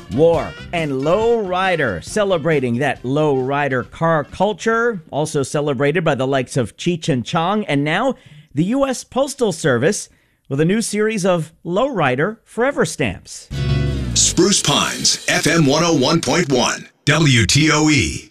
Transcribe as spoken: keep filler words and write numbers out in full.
War and Low Rider, celebrating that low rider car culture, also celebrated by the likes of Cheech and Chong, and now the U S Postal Service with a new series of Low Rider Forever stamps. Spruce Pines, F M one oh one point one, W T O E.